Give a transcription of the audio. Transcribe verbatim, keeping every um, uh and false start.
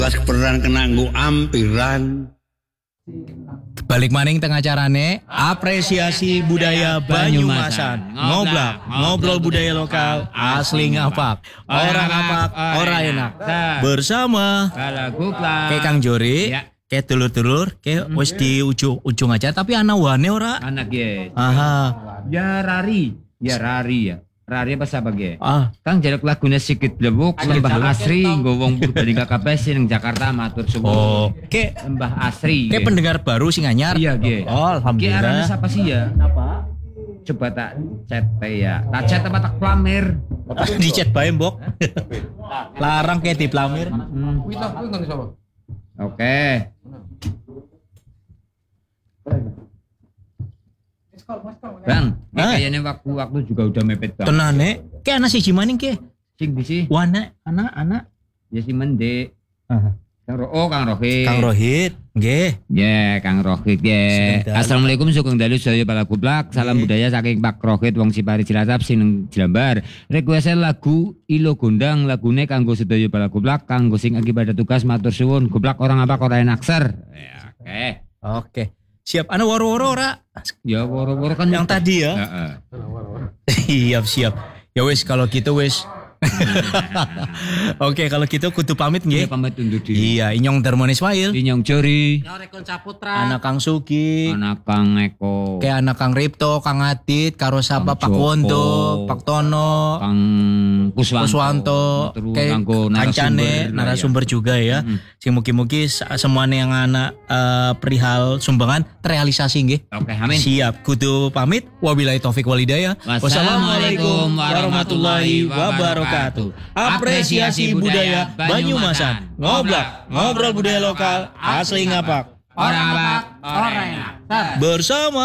Pas keperan kena nggo ampiran. Balik maning tengah carane apresiasi budaya Banyumasan. Ngoblak, ngobrol budaya lokal asli ngapak. Orang ngapak, orang enak. Bersama Balaguplak. ke Kang Jori, Ya. ke dulur-dulur, ke wis di ujung ujung aja tapi ana wane ora. Anak ye. Aha. Ya Rari, ya Rari ya. Rari apa siapa ge? Ah, Kang jaluk lagune sikit blebuk Lembah Asri nggo wong Purbalingga kabeh sing Jakarta matur suwun. oh, ke Lembah Asri. ke ge. pendengar baru sing anyar. Iya ge. Oh, Ki arane alhamdulillah. siapa sih ya? Apa? Coba tak chat ya. Tak chat apa tak plamir? Di chat bae, Mbok. Larang ke diplamir. Hmm. Kuwi tak kuwi nang sapa? Oke. Bang, ini Hah? kayaknya waktu-waktu juga udah mepet banget. Tenane, ke ana siji maning ke. Sing di sih? Wana, anak, anak. Ya si Mende. Aha. Kang Ro oh Kang Rohit. Kang Rohit, nggih. Ya, Kang Rohit ya. Sebentar. Assalamualaikum Sugeng Dalu saya Balaguplak. Salam Nggih. budaya saking Pak Rohit wong Sipari Cilacap sing Jelambar. Request lagu Ilo Gondang lagune kanggo sedaya Balaguplak kanggo sing akibat tugas matur suwun. Guplak orang apa ora enak ser. Ya, oke. Oke. Siap. Anu woro-woro ora? Ya woro-woro kan Yang tadi ya. Heeh. Siap, siap. Ya wis kalau gitu wis. Oke, kalau gitu kudu pamit Ya nggih. pamit undur diri. Iya, Inyong Darmono Ismail. Inyong Jori. Nyorekon Saputra. Anak Kang Sugi. Anak Kang Eko. Kayak anak Kang Ripto, Kang Adit, karo sapa Kang Pak Joko, Wondo, Pak Tono, Kang Kuswanto, Kuswanto, Terus kayak kanggo kancane narasumber juga ya. Mm-mm. Sing mugi-mugi semuanya yang anak eh, perihal sumbangan terrealisasi nggih. Oke, amin. Siap, kudu pamit. Wabillahi taufik walhidayah. Wassalamualaikum warahmatullahi wabarakatuh. Apresiasi budaya Banyumasan. Ngoblak, ngobrol budaya lokal asli ngapak. Orang apa? Orang enak. Bersama